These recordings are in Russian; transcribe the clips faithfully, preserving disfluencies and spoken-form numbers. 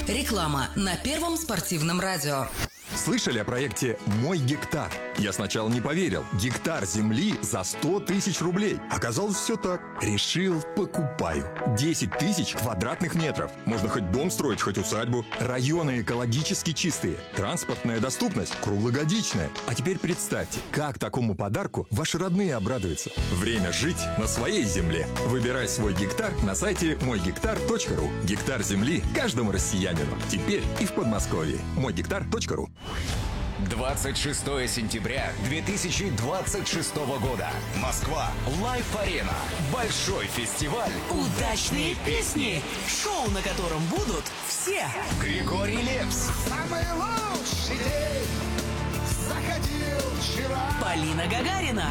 Реклама на Первом спортивном радио. Слышали о проекте «Мой гектар»? Я сначала не поверил. Гектар земли за сто тысяч рублей. Оказалось, все так. Решил, покупаю. десять тысяч квадратных метров. Можно хоть дом строить, хоть усадьбу. Районы экологически чистые. Транспортная доступность круглогодичная. А теперь представьте, как такому подарку ваши родные обрадуются. Время жить на своей земле. Выбирай свой гектар на сайте мой гектар точка ру. Гектар земли каждому россиянину. Теперь и в Подмосковье. мой гектар точка ру. двадцать шестое сентября две тысячи двадцать шестого года. Москва. Лайф-арена. Большой фестиваль. Удачные песни. Шоу, на котором будут все. Григорий Лепс. Самый лучший день заходил вчера. Полина Гагарина.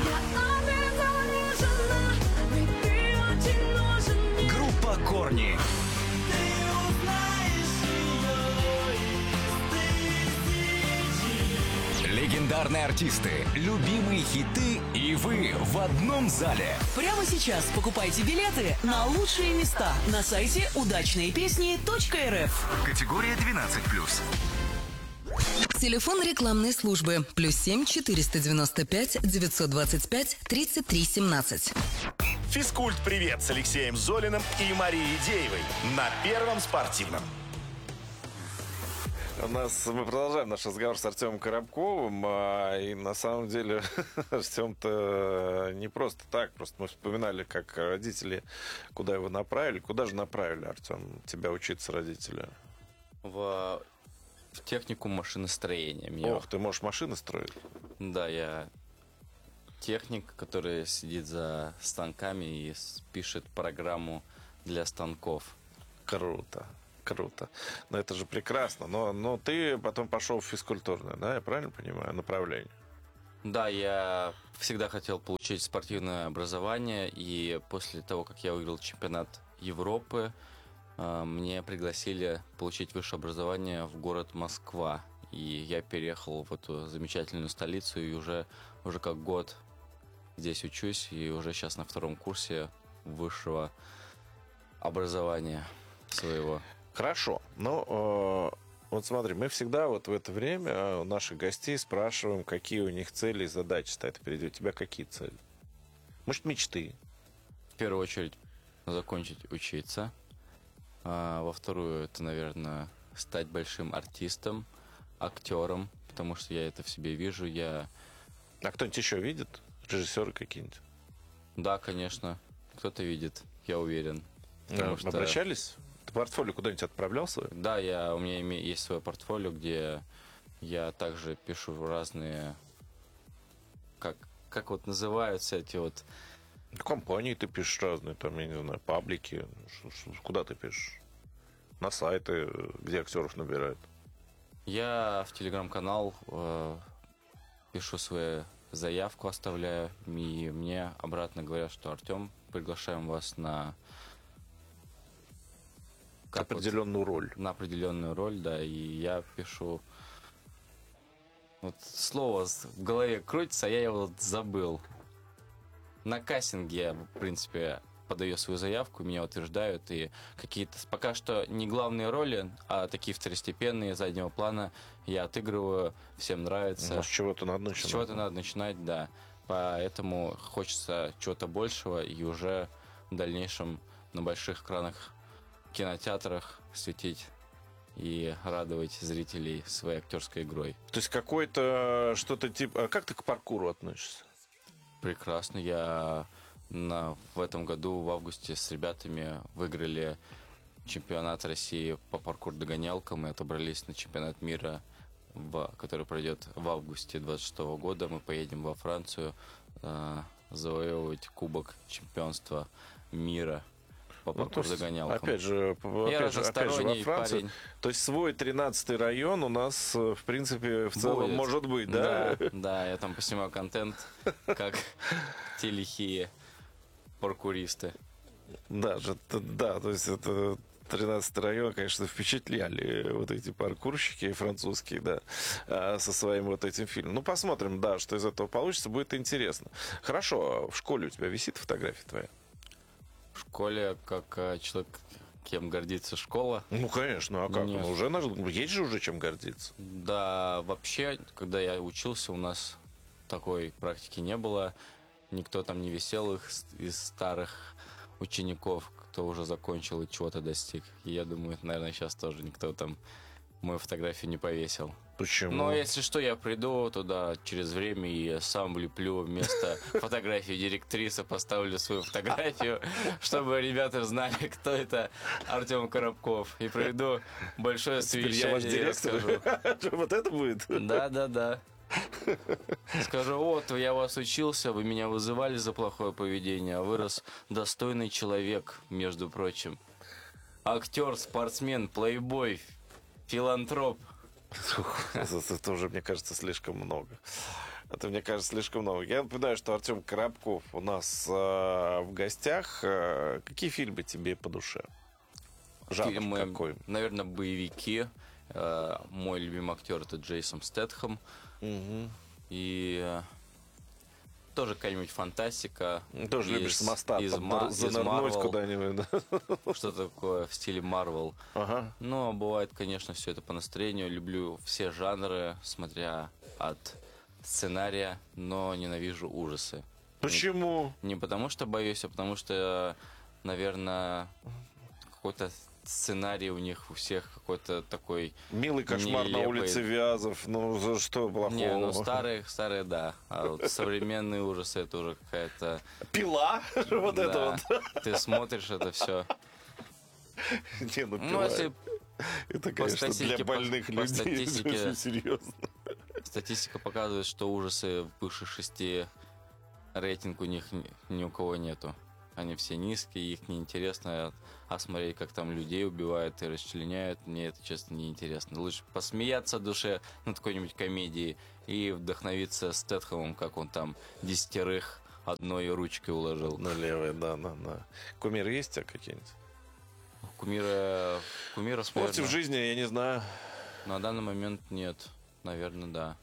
Группа Корни. Легендарные артисты, любимые хиты и вы в одном зале. Прямо сейчас покупайте билеты на лучшие места на сайте удачные песни точка эр эф. Категория двенадцать плюс. Телефон рекламной службы плюс семь четыреста девяносто пять девятьсот двадцать пять тридцать три семнадцать. Физкульт-привет с Алексеем Золиным и Марией Деевой на Первом спортивном. У нас мы продолжаем наш разговор с Артемом Коробковым, а, и на самом деле Артем-то не просто так, просто мы вспоминали, как родители, куда его направили. Куда же направили, Артем, тебя учиться родители? В, в техникум машиностроения. Меня... Ох, ты можешь машины строить? Да, я техник, который сидит за станками и пишет программу для станков. Круто. Круто. Но это же прекрасно. Но, но ты потом пошел в физкультурное, да? Я правильно понимаю? Направление. Да, я всегда хотел получить спортивное образование. И после того, как я выиграл чемпионат Европы, мне пригласили получить высшее образование в город Москва. И я переехал в эту замечательную столицу. И уже, уже как год здесь учусь. И уже сейчас на втором курсе высшего образования своего. Хорошо. Ну, э, вот смотри, мы всегда вот в это время у наших гостей спрашиваем, какие у них цели и задачи стоят впереди. У тебя какие цели? Может, мечты? В первую очередь, закончить учиться. А во вторую, это, наверное, стать большим артистом, актером, потому что я это в себе вижу. Я... А кто-нибудь еще видит? Режиссеры какие-нибудь? Да, конечно. Кто-то видит, я уверен. А, что... Обращались? Ты портфолио куда-нибудь отправлял свое? Да, я, у меня есть свое портфолио, где я также пишу разные, как, как вот называются эти вот... В компании ты пишешь разные, там, я не знаю, паблики. Куда ты пишешь? На сайты, где актеров набирают? Я в телеграм-канал э, пишу свою заявку, оставляю, и мне обратно говорят, что Артем, приглашаем вас на... Как определенную вот, роль. На определенную роль, да, и я пишу... Вот слово в голове крутится, а я его вот забыл. На кастинге я, в принципе, подаю свою заявку, меня утверждают, и какие-то пока что не главные роли, а такие второстепенные, заднего плана я отыгрываю, всем нравится. Ну, с чего-то надо начинать. С чего-то надо начинать, да. Поэтому хочется чего-то большего, и уже в дальнейшем на больших экранах кинотеатрах светить и радовать зрителей своей актерской игрой. То есть какой-то что-то типа... А как ты к паркуру относишься? Прекрасно. Я на, в этом году в августе с ребятами выиграли чемпионат России по паркур-догонялкам и отобрались на чемпионат мира, в, который пройдет в августе двадцать шестого года. Мы поедем во Францию э, завоевывать кубок чемпионства мира по паркур-догонялкам. Опять же, опять же, опять же, во Франции. Парень. То есть свой тринадцатый район у нас, в принципе, в целом будет. Может быть, да? Да, да, я там поснимаю контент, как те лихие паркуристы. Да, да, то есть это тринадцатый район, конечно, впечатляли вот эти паркурщики французские, да, со своим вот этим фильмом. Ну, посмотрим, да, что из этого получится, будет интересно. Хорошо, в школе у тебя висит фотография твоя? В школе, как человек, кем гордится школа. Ну, конечно, а как? Нет. Ну, уже наш... есть же уже чем гордиться. Да, вообще, когда я учился, у нас такой практики не было. Никто там не висел их с- из старых учеников, кто уже закончил и чего-то достиг. И я думаю, наверное, сейчас тоже никто там мою фотографию не повесил. Почему? Но если что, я приду туда через время и сам влеплю вместо фотографии директрисы, поставлю свою фотографию, чтобы ребята знали, кто это Артем Коробков. И проведу большое Теперь я ваш совещание и директор. расскажу. Вот это будет? Да, да, да. Скажу, вот, я вас учился, вы меня вызывали за плохое поведение, а вырос достойный человек, между прочим. Актер, спортсмен, плейбой, филантроп. Это уже, мне кажется, слишком много. Это, мне кажется, слишком много. Я напоминаю, что Артем Коробков у нас э, в гостях. Э, какие фильмы тебе по душе? Жанр Фильмы, какой? наверное, боевики. Э, Мой любимый актер это Джейсон Стэтхэм. Мгм. И э, тоже какая-нибудь фантастика. Тоже любишь из- с моста из под- Ма- из занырнуть Marvel. куда-нибудь, да? Что такое в стиле Марвел. Ага. Но бывает, конечно, все это по настроению. Люблю все жанры, смотря от сценария, но ненавижу ужасы. Почему? Не потому что боюсь, а потому что, наверное, какой-то сценарий у них у всех какой-то такой... Милый кошмар на Нелепый. улице Вязов. Ну, за что плохого? Не, ну старые, старые, да. А вот современные ужасы это уже какая-то... Пила? Вот да, это вот. ты смотришь это все. Не, ну, Ну, пила. если Это, по конечно, для статистике, по- больных по людей. статистике- Очень серьезно. статистика показывает, что ужасы выше шести рейтинг у них ни, ни у кого нету. Они все низкие, их неинтересно. А смотреть, как там людей убивают и расчленяют, мне это, честно, неинтересно. Лучше посмеяться от души над какой-нибудь комедией и вдохновиться Стэтхэмом, как он там десятерых одной ручкой уложил. На левый, да, да, да. Кумиры есть у тебя какие-нибудь? Кумира, кумира В спорте, в жизни, я не знаю. на данный момент нет. Наверное, да.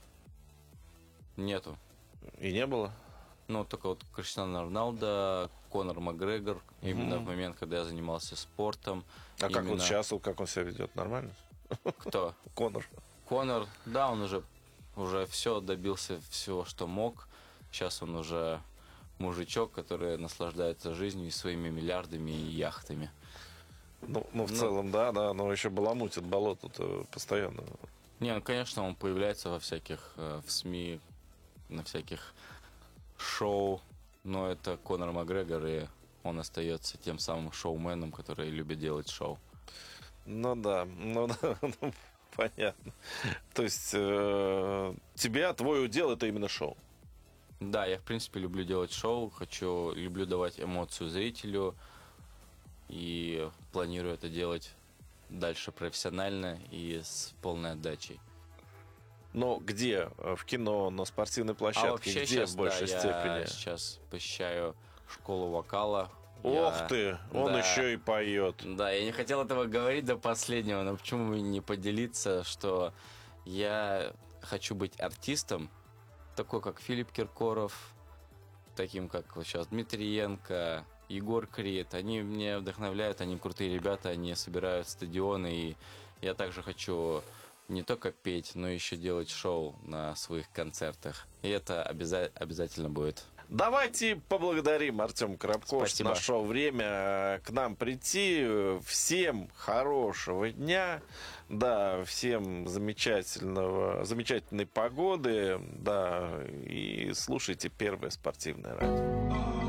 Нету. И не было? Ну, только вот Криштиану Роналдо, Конор Макгрегор, именно в момент, когда я занимался спортом. А как вот Именно- сейчас, как он себя ведет? Нормально? Кто? Конор. Конор, да, он уже, уже все добился всего, что мог. Сейчас он уже мужичок, который наслаждается жизнью и своими миллиардами и яхтами. Ну, ну, в Ну. целом, да, да, но еще баламутит болото-то постоянно. Не, ну, конечно, он появляется во всяких, э, в СМИ, на всяких шоу, но это Конор Макгрегор, и он остается тем самым шоуменом, который любит делать шоу. Ну да, ну да, ну, понятно. То есть э, тебя, твой удел, это именно шоу. Да, я, в принципе, люблю делать шоу, хочу, люблю давать эмоцию зрителю, и планирую это делать дальше профессионально и с полной отдачей. Но где? В кино, на спортивной площадке? А вообще где сейчас, в большей да, степени? я сейчас посещаю школу вокала. Ох Я- ты, он да. еще и поет. Да, я не хотел этого говорить до последнего, но почему бы не поделиться, что я хочу быть артистом, такой как Филипп Киркоров, таким как вот сейчас Дмитриенко, Егор Крид. Они меня вдохновляют, они крутые ребята, они собирают стадионы, и я также хочу не только петь, но еще делать шоу на своих концертах. И это обяза- обязательно будет. Давайте поблагодарим Артема Коробкова, что Спасибо. нашел время к нам прийти. Всем хорошего дня. Да, всем замечательного, замечательной погоды. Да, и слушайте Первое спортивное радио.